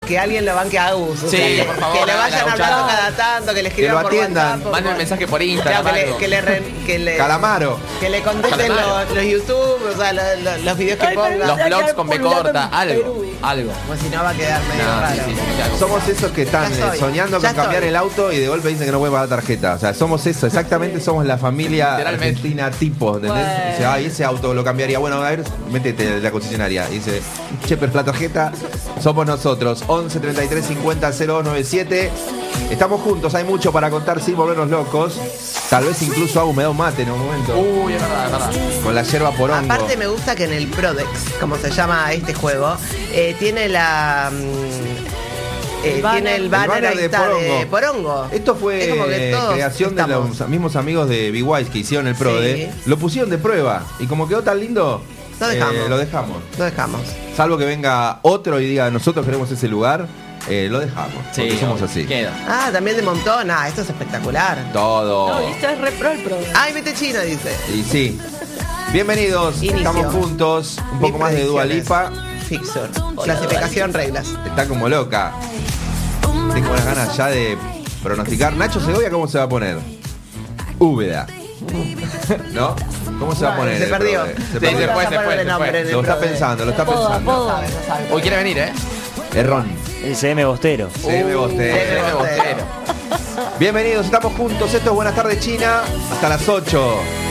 que alguien lo banque a Agus. Sí, por favor, que le vayan la hablando gauchada. cada tanto, que le escriban lo por atiendan. WhatsApp. Manden un mensaje por Instagram. Claro, algo. que le Calamaro. Que le contesten Calamaro. los YouTube, o sea, los videos que pongan. Los blogs con B corta, algo. Algo. Como si no va a quedar medio No, raro. sí, algo. Somos esos que están Ya estoy, soñando ya con cambiar estoy. el auto y de golpe dicen que no pueden pagar tarjeta. O sea, somos eso, exactamente somos la familia Literalmente. argentina tipo, ¿entendés? Bueno. Dice, ay, ese auto lo cambiaría. Bueno, a ver, métete en la concesionaria. Y dice, che, pero la tarjeta somos nosotros. 11 33 50 0297. Estamos juntos, hay mucho para contar sin volvernos locos. Tal vez incluso hago me da un mate en un momento. Uy, es verdad, es verdad. Con la yerba porongo. Aparte me gusta que en el Prodex, como se llama este juego, tiene la... tiene el banner ahí está de Porongo. Esto Es fue como que todos creación de estamos. los mismos amigos de B-Wise que hicieron el PRODE. Sí. Lo pusieron de prueba. Y como quedó tan lindo, Lo dejamos. lo dejamos. Lo dejamos. Salvo que venga otro y diga, nosotros queremos ese lugar, lo dejamos. Porque somos así. Queda. Ah, también de montón. Ah, esto es espectacular. Todo. No, esto es re pro el pro. Ay, vete China, dice. Y sí. Bienvenidos, Inicio. estamos juntos. Un poco Mis más de Dua Lipa. Fixer. Clasificación, reglas. Está como loca. Tengo unas ganas ya de pronosticar. Nacho Segovia, ¿cómo se va a poner? Úbeda. ¿No? ¿Cómo se va a poner? Se el perdió. PRODE? Sí, ¿Cómo se vas fue, a se fue, ponerle se nombre fue. en el Lo está Prode? pensando, lo está Apodo, pensando. apodo. No sabe, no sabe. Hoy quiere venir, ¿eh? Errón. El CM Bostero. CM Bostero. CM Bostero. Bienvenidos, estamos juntos. Esto es Buenas tardes China. Hasta las 8.